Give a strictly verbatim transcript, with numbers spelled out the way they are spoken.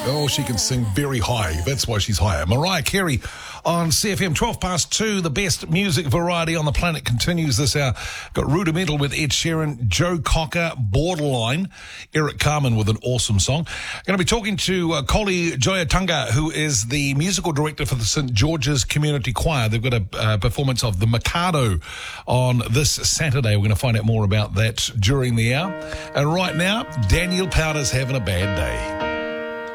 Oh, she can sing very high. That's why she's higher. Mariah Carey on C F M. twelve past two, the best music variety on the planet continues this hour. Got Rudimental with Ed Sheeran, Joe Cocker, Borderline, Eric Carmen with an awesome song. Going to be talking to uh, Koli Joyatunga, who is the musical director for the Saint George's Community Choir. They've got a uh, performance of The Mikado on this Saturday. We're going to find out more about that during the hour. And right now, Daniel Powter's having a bad day.